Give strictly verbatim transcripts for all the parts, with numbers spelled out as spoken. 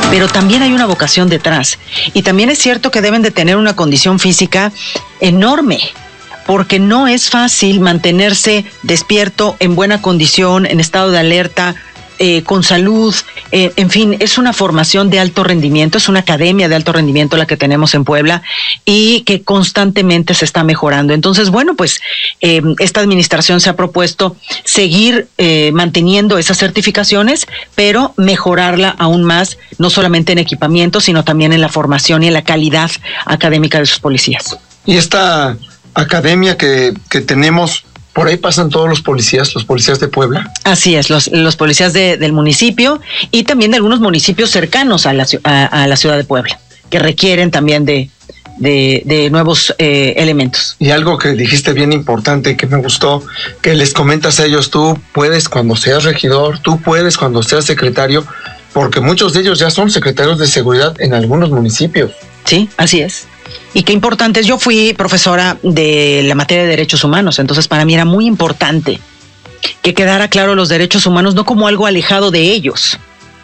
pero también hay una vocación detrás. Y también es cierto que deben de tener una condición física enorme, porque no es fácil mantenerse despierto, en buena condición, en estado de alerta, eh, con salud, eh, en fin, es una formación de alto rendimiento, es una academia de alto rendimiento la que tenemos en Puebla y que constantemente se está mejorando. Entonces, bueno, pues eh, esta administración se ha propuesto seguir eh, manteniendo esas certificaciones, pero mejorarla aún más, no solamente en equipamiento, sino también en la formación y en la calidad académica de sus policías. Y esta academia que, que tenemos, por ahí pasan todos los policías, los policías de Puebla. Así es, los, los policías de, del municipio y también de algunos municipios cercanos a la, a, a la ciudad de Puebla, que requieren también de, de, de nuevos eh, elementos. Y algo que dijiste bien importante, que me gustó, que les comentas a ellos, tú puedes cuando seas regidor, tú puedes cuando seas secretario, porque muchos de ellos ya son secretarios de seguridad en algunos municipios. Sí, así es. Y qué importante es, yo fui profesora de la materia de derechos humanos, entonces para mí era muy importante que quedara claro los derechos humanos no como algo alejado de ellos,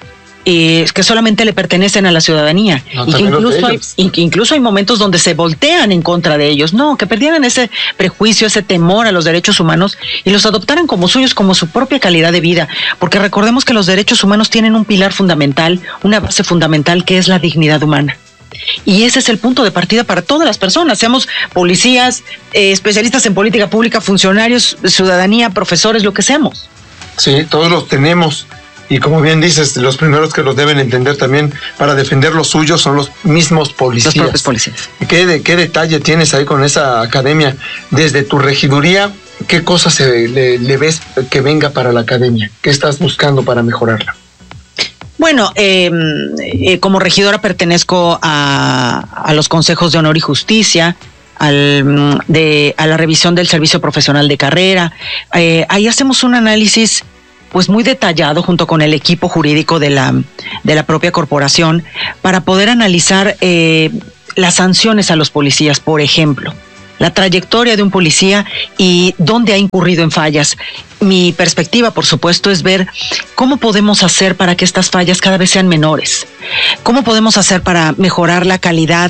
eh, que solamente le pertenecen a la ciudadanía, no, y que incluso hay, y que incluso hay momentos donde se voltean en contra de ellos. No, que perdieran ese prejuicio, ese temor a los derechos humanos y los adoptaran como suyos, como su propia calidad de vida, porque recordemos que los derechos humanos tienen un pilar fundamental, una base fundamental, que es la dignidad humana. Y ese es el punto de partida para todas las personas, seamos policías, eh, especialistas en política pública, funcionarios, ciudadanía, profesores, lo que seamos. Sí, todos los tenemos. Y como bien dices, los primeros que los deben entender también para defender los suyos son los mismos policías. Los propios policías. ¿Qué, de, qué detalle tienes ahí con esa academia? Desde tu regiduría, ¿qué cosas se, le, le ves que venga para la academia? ¿Qué estás buscando para mejorarla? Bueno, eh, eh, como regidora pertenezco a, a los consejos de honor y justicia, al, de, a la revisión del servicio profesional de carrera. Eh, ahí hacemos un análisis pues muy detallado junto con el equipo jurídico de la, de la propia corporación para poder analizar eh, las sanciones a los policías, por ejemplo, la trayectoria de un policía y dónde ha incurrido en fallas. Mi perspectiva, por supuesto, es ver cómo podemos hacer para que estas fallas cada vez sean menores. ¿Cómo podemos hacer para mejorar la calidad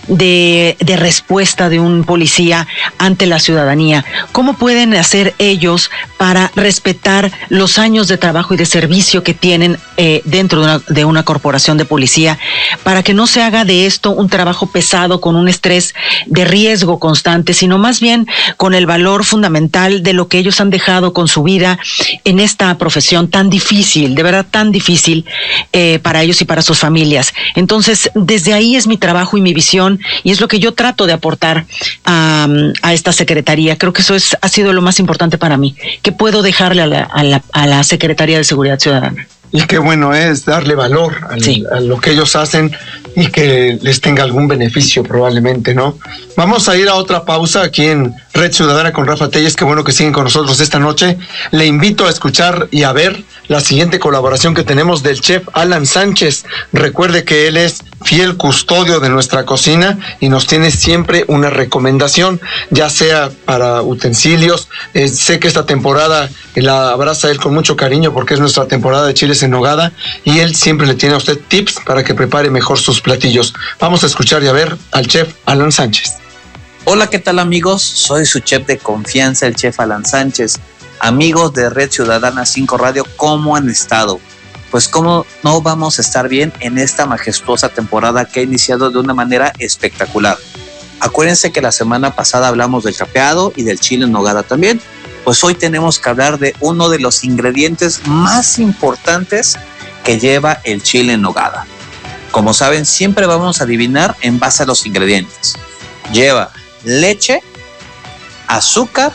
de, de respuesta de un policía ante la ciudadanía? ¿Cómo pueden hacer ellos para respetar los años de trabajo y de servicio que tienen eh, dentro de una, de una corporación de policía, para que no se haga de esto un trabajo pesado con un estrés de riesgo constante, sino más bien con el valor fundamental de lo que ellos han dejado con su vida en esta profesión tan difícil, de verdad tan difícil eh, para ellos y para sus familias? Entonces, desde ahí es mi trabajo y mi visión, y es lo que yo trato de aportar a, a esta secretaría. Creo que eso es, ha sido lo más importante para mí, que puedo dejarle a la, a la, a la Secretaría de Seguridad Ciudadana. Y qué bueno es darle valor al, sí. a lo que ellos hacen y que les tenga algún beneficio probablemente, ¿no? Vamos a ir a otra pausa aquí en Red Ciudadana con Rafa Telles. Qué bueno que siguen con nosotros esta noche. Le invito a escuchar y a ver la siguiente colaboración que tenemos del chef Alan Sánchez. Recuerde que él es fiel custodio de nuestra cocina y nos tiene siempre una recomendación, ya sea para utensilios. Eh, sé que esta temporada la abraza él con mucho cariño porque es nuestra temporada de chiles en nogada y él siempre le tiene a usted tips para que prepare mejor sus platillos. Vamos a escuchar y a ver al chef Alan Sánchez. Hola, ¿qué tal, amigos? Soy su chef de confianza, el chef Alan Sánchez. Amigos de Red Ciudadana cinco Radio, ¿cómo han estado? Pues cómo no vamos a estar bien en esta majestuosa temporada que ha iniciado de una manera espectacular. Acuérdense que la semana pasada hablamos del capeado y del chile en nogada también. Pues hoy tenemos que hablar de uno de los ingredientes más importantes que lleva el chile en nogada. Como saben, siempre vamos a adivinar en base a los ingredientes. Lleva leche, azúcar,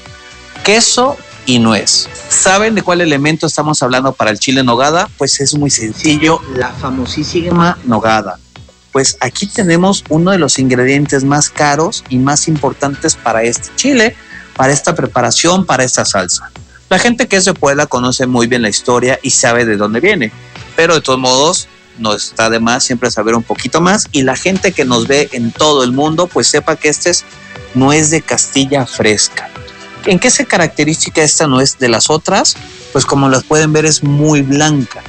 queso y nuez. ¿Saben de cuál elemento estamos hablando para el chile en nogada? Pues es muy sencillo, la famosísima nogada. Pues aquí tenemos uno de los ingredientes más caros y más importantes para este chile, para esta preparación, para esta salsa. La gente que es de Puebla conoce muy bien la historia y sabe de dónde viene, pero de todos modos no está de más siempre saber un poquito más, y la gente que nos ve en todo el mundo pues sepa que este es nuez de Castilla fresca. ¿En qué se caracteriza esta nuez de las otras? Pues como las pueden ver es muy blanca.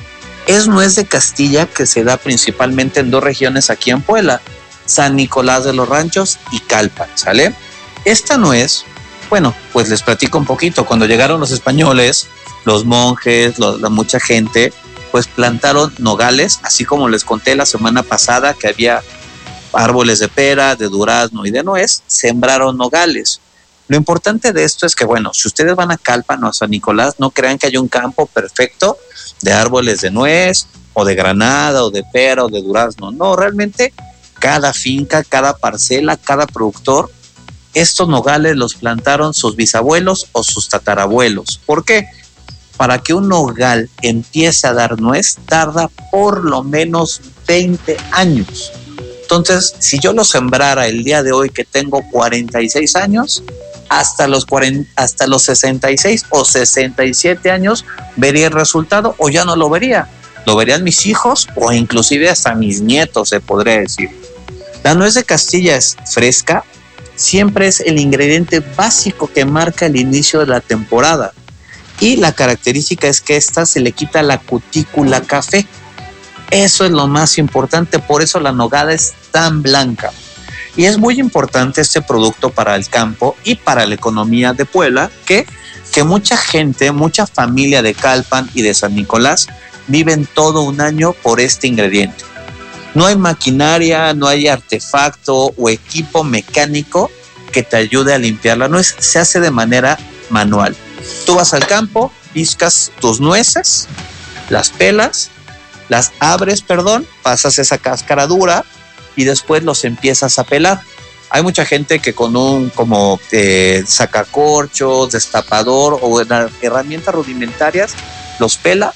Es nuez de Castilla que se da principalmente en dos regiones aquí en Puebla, San Nicolás de los Ranchos y Calpan, ¿sale? Esta nuez, bueno, pues les platico un poquito. Cuando llegaron los españoles, los monjes, lo, la mucha gente, pues plantaron nogales, así como les conté la semana pasada que había árboles de pera, de durazno y de nuez, sembraron nogales. Lo importante de esto es que, bueno, si ustedes van a Calpan o a San Nicolás, no crean que hay un campo perfecto de árboles de nuez o de granada o de pera o de durazno. No, realmente cada finca, cada parcela, cada productor, estos nogales los plantaron sus bisabuelos o sus tatarabuelos. ¿Por qué? Para que un nogal empiece a dar nuez tarda por lo menos veinte años. Entonces, si yo lo sembrara el día de hoy que tengo cuarenta y seis años, hasta los, cuarenta, hasta los sesenta y seis o sesenta y siete años vería el resultado, o ya no lo vería. Lo verían mis hijos o inclusive hasta mis nietos, se podría decir. La nuez de Castilla es fresca, siempre es el ingrediente básico que marca el inicio de la temporada. Y la característica es que esta se le quita la cutícula café. Eso es lo más importante, por eso la nogada es tan blanca. Y es muy importante este producto para el campo y para la economía de Puebla, que, que mucha gente, mucha familia de Calpan y de San Nicolás viven todo un año por este ingrediente. No hay maquinaria, no hay artefacto o equipo mecánico que te ayude a limpiar la nuez. Se hace de manera manual. Tú vas al campo, piscas tus nueces, las pelas, las abres, perdón, pasas esa cáscara dura y después los empiezas a pelar. Hay mucha gente que con un como eh, sacacorchos, destapador o herramientas rudimentarias los pela,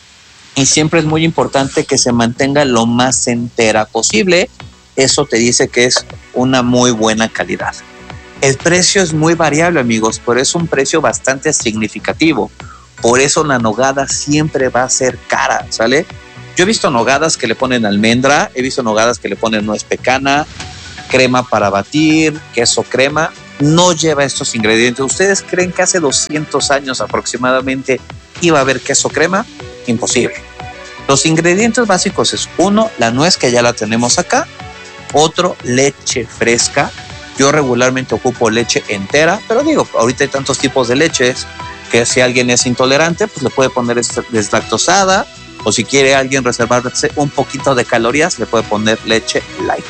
y siempre es muy importante que se mantenga lo más entera posible. Eso te dice que es una muy buena calidad. El precio es muy variable, amigos, pero es un precio bastante significativo. Por eso la nogada siempre va a ser cara, ¿sale? Yo he visto nogadas que le ponen almendra, he visto nogadas que le ponen nuez pecana, crema para batir, queso crema. No lleva estos ingredientes. ¿Ustedes creen que hace doscientos años aproximadamente iba a haber queso crema? Imposible. Los ingredientes básicos es uno, la nuez, que ya la tenemos acá. Otro, leche fresca. Yo regularmente ocupo leche entera, pero digo, ahorita hay tantos tipos de leches que si alguien es intolerante, pues le puede poner deslactosada, o si quiere alguien reservarse un poquito de calorías, le puede poner leche light.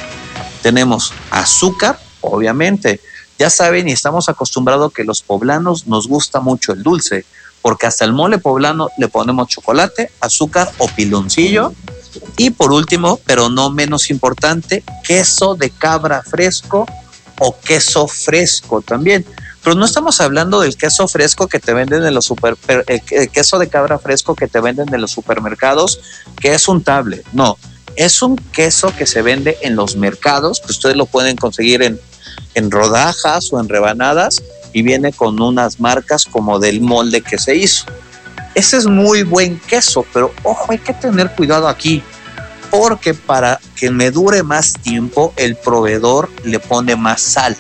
Tenemos azúcar, obviamente. Ya saben y estamos acostumbrados que los poblanos nos gusta mucho el dulce, porque hasta el mole poblano le ponemos chocolate, azúcar o piloncillo. Y por último, pero no menos importante, queso de cabra fresco o queso fresco también. Pero no estamos hablando del queso fresco que te venden en los super, el queso de cabra fresco que te venden en los supermercados, que es untable. No, es un queso que se vende en los mercados, que ustedes lo pueden conseguir en, en rodajas o en rebanadas, y viene con unas marcas como del molde que se hizo. Ese es muy buen queso, pero ojo, hay que tener cuidado aquí, porque para que me dure más tiempo, el proveedor le pone más sal.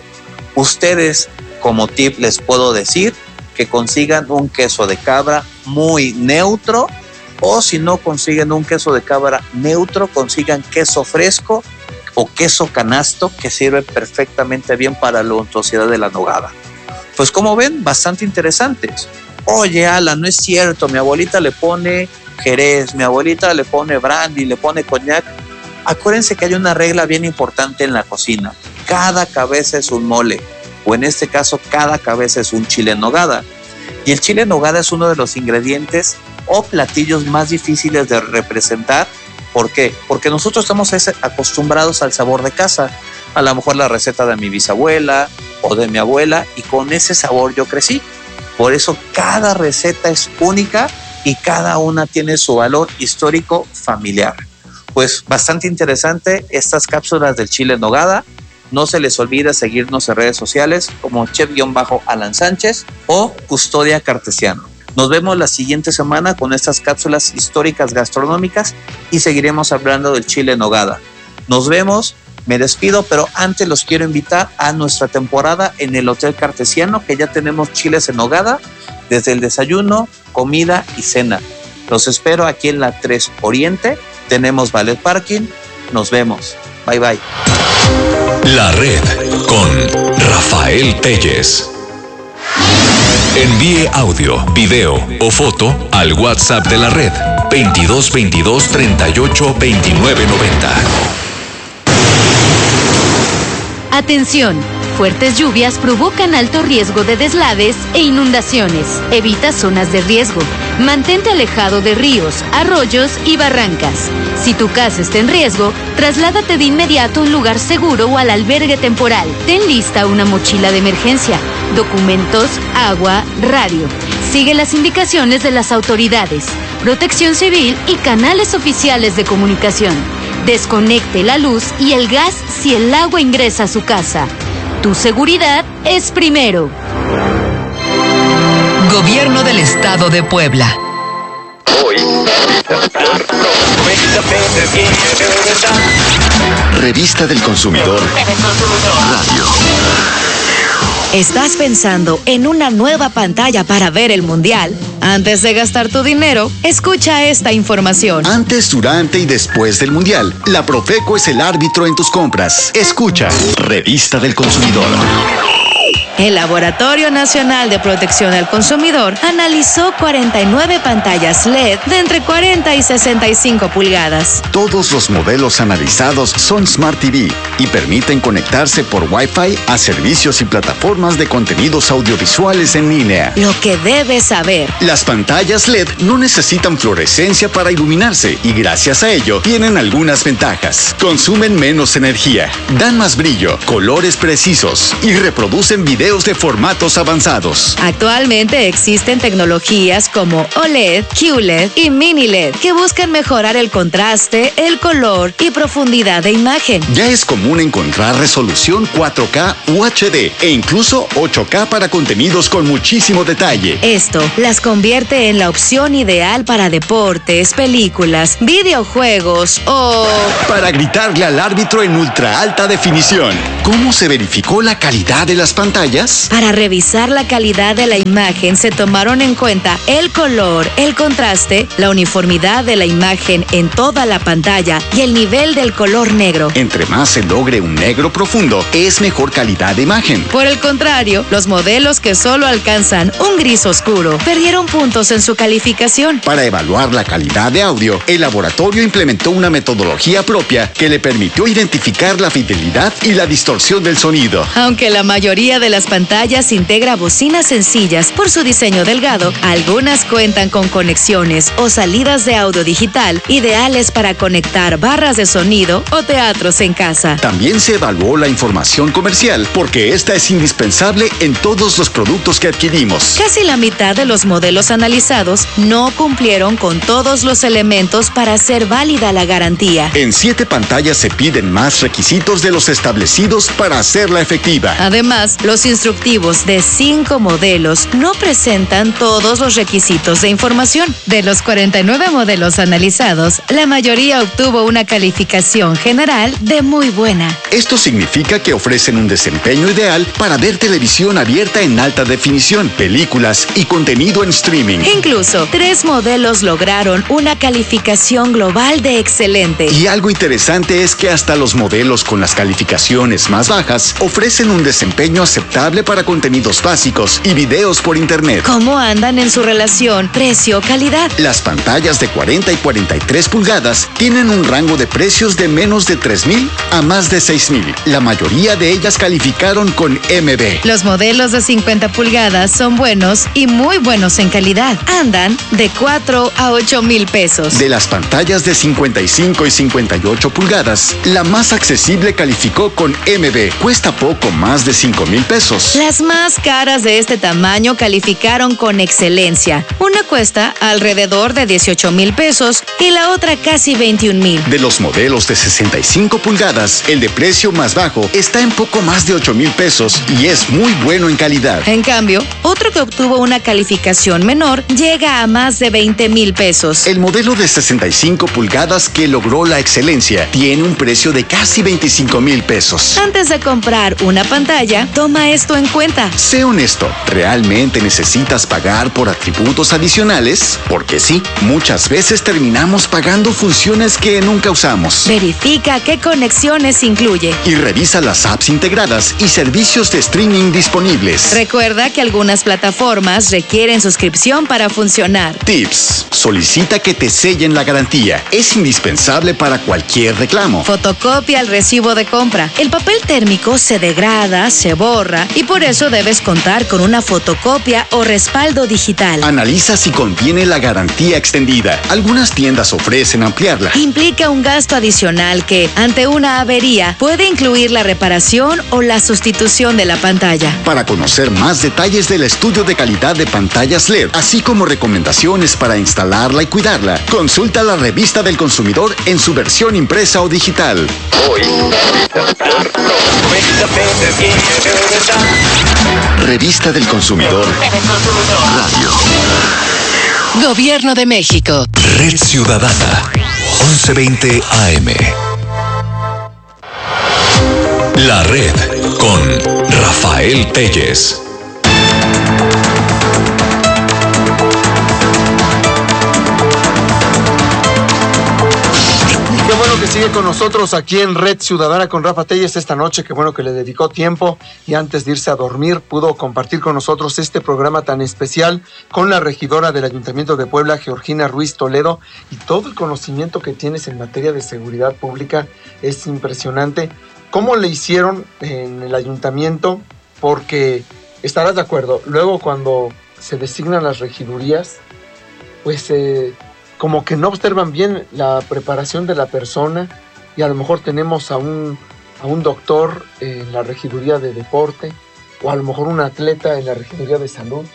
Ustedes, como tip, les puedo decir que consigan un queso de cabra muy neutro, o si no consiguen un queso de cabra neutro, consigan queso fresco o queso canasto, que sirve perfectamente bien para la untuosidad de la nogada. Pues como ven, bastante interesantes. Oye, Alan, no es cierto, mi abuelita le pone jerez, mi abuelita le pone brandy, le pone coñac. Acuérdense que hay una regla bien importante en la cocina. Cada cabeza es un mole, o en este caso, cada cabeza es un chile en nogada. Y el chile en nogada es uno de los ingredientes o platillos más difíciles de representar. ¿Por qué? Porque nosotros estamos acostumbrados al sabor de casa. A lo mejor la receta de mi bisabuela o de mi abuela, y con ese sabor yo crecí. Por eso cada receta es única y cada una tiene su valor histórico familiar. Pues bastante interesante estas cápsulas del chile en nogada. No se les olvide seguirnos en redes sociales como chef-Alan Sánchez o Custodia Cartesiano. Nos vemos la siguiente semana con estas cápsulas históricas gastronómicas y seguiremos hablando del chile en nogada. Nos vemos. Me despido, pero antes los quiero invitar a nuestra temporada en el Hotel Cartesiano, que ya tenemos chiles en nogada desde el desayuno, comida y cena. Los espero aquí en la tres Oriente. Tenemos valet parking. Nos vemos. Bye, bye. La Red con Rafael Telles. Envíe audio, video o foto al WhatsApp de la Red veintidós veintidós treinta y ocho veintinueve noventa. Atención, fuertes lluvias provocan alto riesgo de deslaves e inundaciones. Evita zonas de riesgo. Mantente alejado de ríos, arroyos y barrancas. Si tu casa está en riesgo, trasládate de inmediato a un lugar seguro o al albergue temporal. Ten lista una mochila de emergencia, documentos, agua, radio. Sigue las indicaciones de las autoridades, Protección Civil y canales oficiales de comunicación. Desconecte la luz y el gas si el agua ingresa a su casa. Tu seguridad es primero. Gobierno del Estado de Puebla. Hoy, Revista del Consumidor Radio. ¿Estás pensando en una nueva pantalla para ver el Mundial? Antes de gastar tu dinero, escucha esta información. Antes, durante y después del Mundial, la Profeco es el árbitro en tus compras. Escucha, Revista del Consumidor. El Laboratorio Nacional de Protección al Consumidor analizó cuarenta y nueve pantallas L E D de entre cuarenta y sesenta y cinco pulgadas. Todos los modelos analizados son Smart T V y permiten conectarse por Wi-Fi a servicios y plataformas de contenidos audiovisuales en línea. Lo que debes saber. Las pantallas L E D no necesitan fluorescencia para iluminarse y gracias a ello tienen algunas ventajas. Consumen menos energía, dan más brillo, colores precisos y reproducen videos de formatos avanzados. Actualmente existen tecnologías como O L E D, Q L E D y Mini L E D que buscan mejorar el contraste, el color y profundidad de imagen. Ya es común encontrar resolución cuatro K u H D e incluso ocho K para contenidos con muchísimo detalle. Esto las convierte en la opción ideal para deportes, películas, videojuegos o... para gritarle al árbitro en ultra alta definición. ¿Cómo se verificó la calidad de las pantallas? Para revisar la calidad de la imagen se tomaron en cuenta el color, el contraste, la uniformidad de la imagen en toda la pantalla y el nivel del color negro. Entre más se logre un negro profundo, es mejor calidad de imagen. Por el contrario, los modelos que solo alcanzan un gris oscuro perdieron puntos en su calificación. Para evaluar la calidad de audio, el laboratorio implementó una metodología propia que le permitió identificar la fidelidad y la distorsión del sonido. Aunque la mayoría de las pantallas integra bocinas sencillas por su diseño delgado, algunas cuentan con conexiones o salidas de audio digital ideales para conectar barras de sonido o teatros en casa. También se evaluó la información comercial porque esta es indispensable en todos los productos que adquirimos. Casi la mitad de los modelos analizados no cumplieron con todos los elementos para hacer válida la garantía. En siete pantallas se piden más requisitos de los establecidos para hacerla efectiva. Además, los instructivos de cinco modelos no presentan todos los requisitos de información. De los cuarenta y nueve modelos analizados, la mayoría obtuvo una calificación general de muy buena. Esto significa que ofrecen un desempeño ideal para ver televisión abierta en alta definición, películas y contenido en streaming. Incluso, tres modelos lograron una calificación global de excelente. Y algo interesante es que hasta los modelos con las calificaciones más bajas ofrecen un desempeño aceptable para contenidos básicos y videos por internet. ¿Cómo andan en su relación precio-calidad? Las pantallas de cuarenta y cuarenta y tres pulgadas tienen un rango de precios de menos de tres mil a más de seis mil. La mayoría de ellas calificaron con M B. Los modelos de cincuenta pulgadas son buenos y muy buenos en calidad. Andan de cuatro a ocho mil pesos. De las pantallas de cincuenta y cinco y cincuenta y ocho pulgadas, la más accesible calificó con M B. Cuesta poco más de cinco mil pesos. Las más caras de este tamaño calificaron con excelencia. Una cuesta alrededor de dieciocho mil pesos y la otra casi veintiún mil. De los modelos de sesenta y cinco pulgadas, el de precio más bajo está en poco más de ocho mil pesos y es muy bueno en calidad. En cambio, otro que obtuvo una calificación menor llega a más de veinte mil pesos. El modelo de sesenta y cinco pulgadas que logró la excelencia tiene un precio de casi veinticinco mil pesos. Antes de comprar una pantalla, toma esta esto en cuenta. Sé honesto, ¿realmente necesitas pagar por atributos adicionales? Porque sí, muchas veces terminamos pagando funciones que nunca usamos. Verifica qué conexiones incluye. Y revisa las apps integradas y servicios de streaming disponibles. Recuerda que algunas plataformas requieren suscripción para funcionar. Tips. Solicita que te sellen la garantía. Es indispensable para cualquier reclamo. Fotocopia el recibo de compra. El papel térmico se degrada, se borra y por eso debes contar con una fotocopia o respaldo digital. Analiza si contiene la garantía extendida. Algunas tiendas ofrecen ampliarla. Implica un gasto adicional que, ante una avería, puede incluir la reparación o la sustitución de la pantalla. Para conocer más detalles del estudio de calidad de pantallas L E D, así como recomendaciones para instalarla y cuidarla, consulta la revista del consumidor en su versión impresa o digital. Revista del Consumidor Radio. Gobierno de México. Red Ciudadana. once veinte A M. La Red con Rafael Telles. Qué bueno que sigue con nosotros aquí en Red Ciudadana con Rafa Telles esta noche. Qué bueno que le dedicó tiempo y antes de irse a dormir pudo compartir con nosotros este programa tan especial con la regidora del Ayuntamiento de Puebla, Georgina Ruiz Toledo, y todo el conocimiento que tienes en materia de seguridad pública es impresionante. ¿Cómo le hicieron en el ayuntamiento? Porque estarás de acuerdo, luego cuando se designan las regidurías, pues eh, como que no observan bien la preparación de la persona, y a lo mejor tenemos a un, a un doctor en la regiduría de deporte, o a lo mejor un atleta en la regiduría de salud.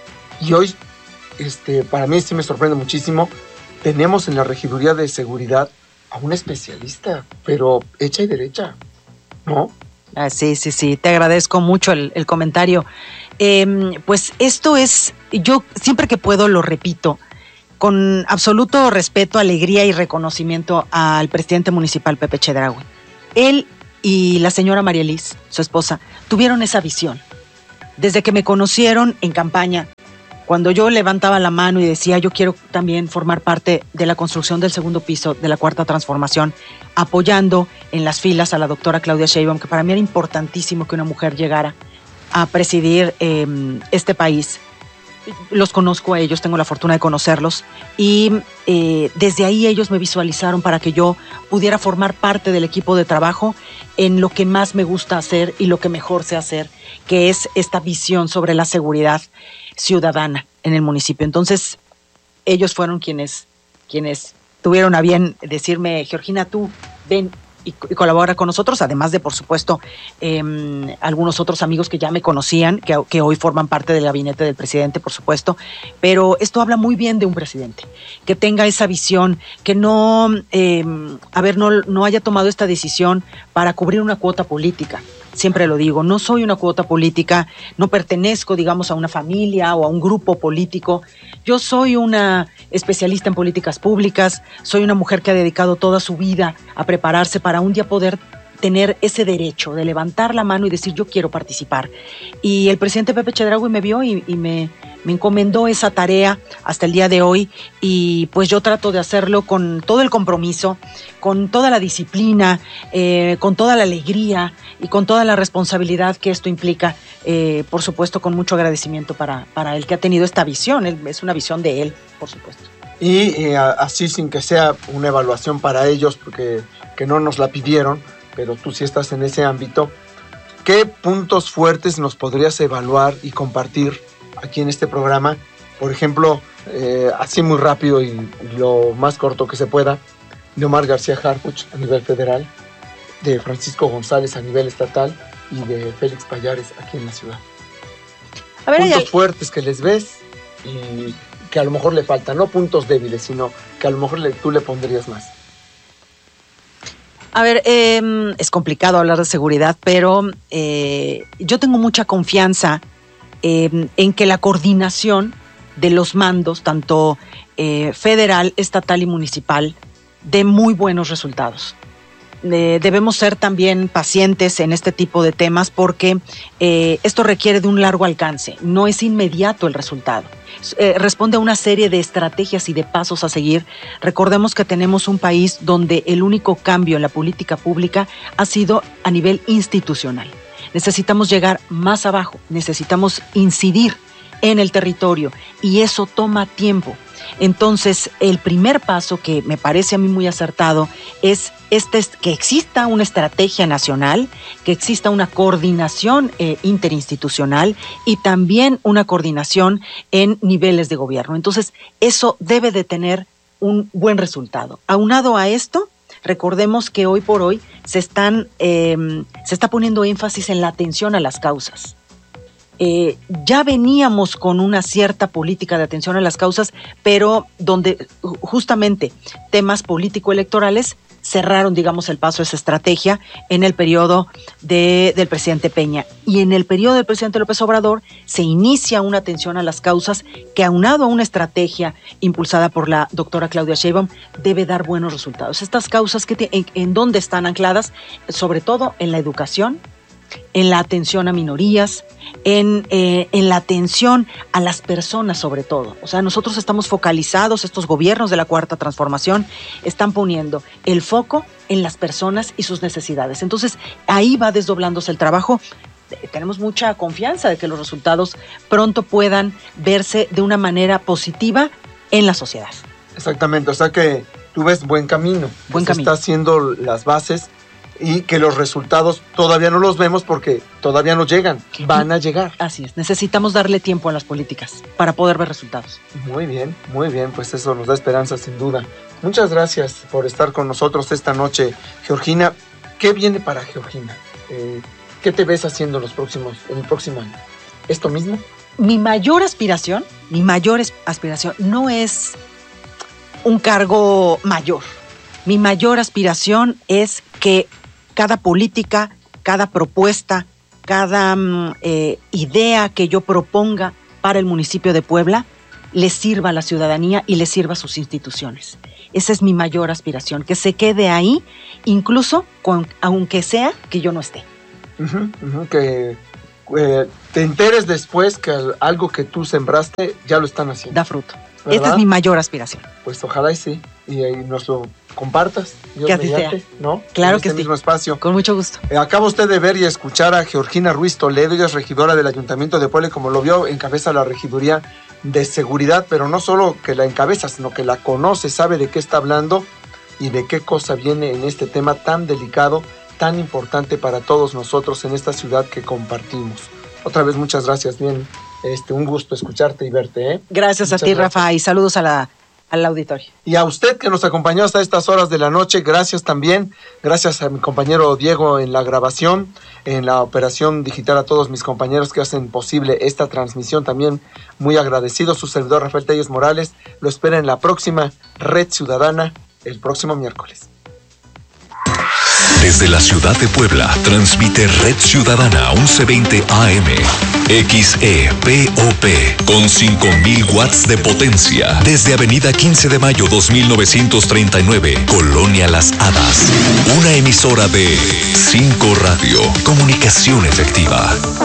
Y hoy, este, para mí sí me sorprende muchísimo, tenemos en la regiduría de seguridad a un especialista, pero hecha y derecha, ¿no? Ah, sí, sí, sí, te agradezco mucho el, el comentario. Eh, pues esto es, yo siempre que puedo lo repito, con absoluto respeto, alegría y reconocimiento al presidente municipal Pepe Chedraui. Él y la señora María Liz, su esposa, tuvieron esa visión. Desde que me conocieron en campaña, cuando yo levantaba la mano y decía yo quiero también formar parte de la construcción del segundo piso de la Cuarta Transformación, apoyando en las filas a la doctora Claudia Sheinbaum, que para mí era importantísimo que una mujer llegara a presidir eh, este país. Los conozco a ellos, tengo la fortuna de conocerlos, y eh, desde ahí ellos me visualizaron para que yo pudiera formar parte del equipo de trabajo en lo que más me gusta hacer y lo que mejor sé hacer, que es esta visión sobre la seguridad ciudadana en el municipio. Entonces, ellos fueron quienes, quienes tuvieron a bien decirme, Georgina, tú ven y, y colabora con nosotros, además de, por supuesto, eh, algunos otros amigos que ya me conocían, que, que hoy forman parte del gabinete del presidente, por supuesto, pero esto habla muy bien de un presidente, que tenga esa visión, que no, eh, a ver, no, no haya tomado esta decisión para cubrir una cuota política. Siempre lo digo, no soy una cuota política, no pertenezco, digamos, a una familia o a un grupo político. Yo soy una especialista en políticas públicas, soy una mujer que ha dedicado toda su vida a prepararse para un día poder tener ese derecho de levantar la mano y decir yo quiero participar. Y el presidente Pepe Chedraui me vio y, y me, me encomendó esa tarea hasta el día de hoy, y pues yo trato de hacerlo con todo el compromiso, con toda la disciplina, eh, con toda la alegría y con toda la responsabilidad que esto implica, eh, por supuesto con mucho agradecimiento para, para el que ha tenido esta visión. Él, es una visión de él, por supuesto. Y eh, así, sin que sea una evaluación para ellos, porque que no nos la pidieron, pero tú sí estás en ese ámbito, ¿qué puntos fuertes nos podrías evaluar y compartir aquí en este programa? Por ejemplo, eh, así muy rápido y lo más corto que se pueda, de Omar García Harfuch a nivel federal, de Francisco González a nivel estatal y de Félix Payares aquí en la ciudad. A ver, puntos hay... fuertes que les ves y que a lo mejor le faltan, no puntos débiles, sino que a lo mejor le, tú le pondrías más. A ver, eh, es complicado hablar de seguridad, pero eh, yo tengo mucha confianza eh, en que la coordinación de los mandos, tanto eh, federal, estatal y municipal, dé muy buenos resultados. eh, debemos ser también pacientes en este tipo de temas porque eh, esto requiere de un largo alcance, no es inmediato el resultado. Eh, responde a una serie de estrategias y de pasos a seguir. Recordemos que tenemos un país donde el único cambio en la política pública ha sido a nivel institucional. Necesitamos llegar más abajo, necesitamos incidir en el territorio y eso toma tiempo. Entonces, el primer paso que me parece a mí muy acertado es este, que exista una estrategia nacional, que exista una coordinación eh, interinstitucional y también una coordinación en niveles de gobierno. Entonces, eso debe de tener un buen resultado. Aunado a esto, recordemos que hoy por hoy se están eh, se está poniendo énfasis en la atención a las causas. Eh, ya veníamos con una cierta política de atención a las causas, pero donde justamente temas político-electorales cerraron, digamos, el paso a esa estrategia en el periodo de, del presidente Peña. Y en el periodo del presidente López Obrador se inicia una atención a las causas que, aunado a una estrategia impulsada por la doctora Claudia Sheinbaum, debe dar buenos resultados. Estas causas, que te, en, ¿en dónde están ancladas? Sobre todo en la educación, en la atención a minorías, en, eh, en la atención a las personas sobre todo. O sea, nosotros estamos focalizados, estos gobiernos de la Cuarta Transformación están poniendo el foco en las personas y sus necesidades. Entonces, ahí va desdoblándose el trabajo. Tenemos mucha confianza de que los resultados pronto puedan verse de una manera positiva en la sociedad. Exactamente, o sea que tú ves buen camino. Buen Se camino. está haciendo las bases y que los resultados todavía no los vemos porque todavía no llegan, van a llegar. Así es, necesitamos darle tiempo a las políticas para poder ver resultados. Muy bien, muy bien, pues eso nos da esperanza sin duda. Muchas gracias por estar con nosotros esta noche, Georgina. ¿Qué viene para Georgina? Eh, ¿Qué te ves haciendo los próximos, en el próximo año? ¿Esto mismo? Mi mayor aspiración, mi mayor aspiración no es un cargo mayor. Mi mayor aspiración es que cada política, cada propuesta, cada eh, idea que yo proponga para el municipio de Puebla le sirva a la ciudadanía y le sirva a sus instituciones. Esa es mi mayor aspiración, que se quede ahí, incluso con, aunque sea que yo no esté. Uh-huh, uh-huh, que eh, te enteres después que algo que tú sembraste ya lo están haciendo. Da fruto. ¿Verdad? Esta es mi mayor aspiración. Pues ojalá y sí, y ahí nos lo compartas. Que así sea. ¿No? Claro en que este sí. mismo espacio. Con mucho gusto. Eh, acaba usted de ver y escuchar a Georgina Ruiz Toledo, ella es regidora del Ayuntamiento de Puebla y como lo vio, encabeza la regiduría de seguridad, pero no solo que la encabeza, sino que la conoce, sabe de qué está hablando y de qué cosa viene en este tema tan delicado, tan importante para todos nosotros en esta ciudad que compartimos. Otra vez muchas gracias, bien, este, un gusto escucharte y verte. ¿eh? Gracias Muchas a ti, gracias. Rafa, y saludos a la, al auditorio. Y a usted que nos acompañó hasta estas horas de la noche, gracias también, gracias a mi compañero Diego en la grabación, en la operación digital, a todos mis compañeros que hacen posible esta transmisión, también muy agradecido. Su servidor Rafael Telles Morales lo espera en la próxima Red Ciudadana el próximo miércoles. Desde la ciudad de Puebla, transmite Red Ciudadana once veinte A M, X E P O P, con cinco mil watts de potencia, desde Avenida quince de mayo dos mil novecientos treinta y nueve, Colonia Las Hadas, una emisora de cinco Radio, comunicación efectiva.